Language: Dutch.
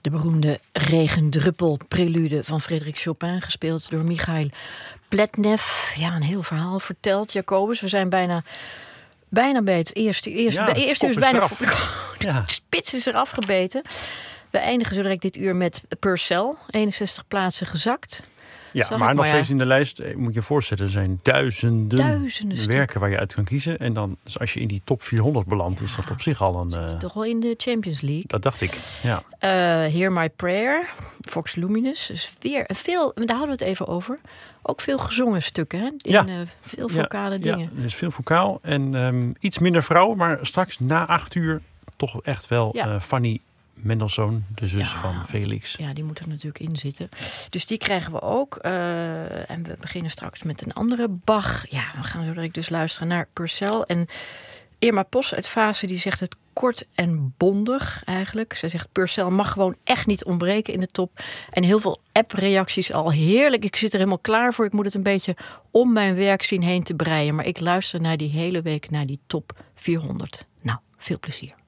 De beroemde regendruppel-prelude van Frédéric Chopin, gespeeld door Michail Pletnev. Ja, een heel verhaal verteld, Jacobus. We zijn bijna bij het eerste uur. Ja, Het eerste uur is bijna ja. de spits is eraf gebeten. We eindigen zo direct dit uur met Purcell. 61 plaatsen gezakt. Ja, maar nog steeds in de lijst, moet je je voorstellen, er zijn duizenden werken waar je uit kan kiezen. En dan, dus als je in die top 400 belandt, is dat op zich al een... toch wel in de Champions League. Dat dacht ik, ja. Hear My Prayer, Vox Luminous. Dus weer veel, daar hadden we het even over. Ook veel gezongen stukken, hè? Veel vocale dingen. Ja, er is veel vocaal en iets minder vrouwen. Maar straks na 8 uur toch echt wel Fanny Mendelssohn, de zus van Felix. Ja, die moet er natuurlijk in zitten. Dus die krijgen we ook. En we beginnen straks met een andere Bach. Ja, we gaan zo direct dus luisteren naar Purcell. En Irma Pos uit Fase, die zegt het kort en bondig eigenlijk. Zij zegt Purcell mag gewoon echt niet ontbreken in de top. En heel veel app-reacties al heerlijk. Ik zit er helemaal klaar voor. Ik moet het een beetje om mijn werk zien heen te breien. Maar ik luister naar die hele week naar die top 400. Nou, veel plezier.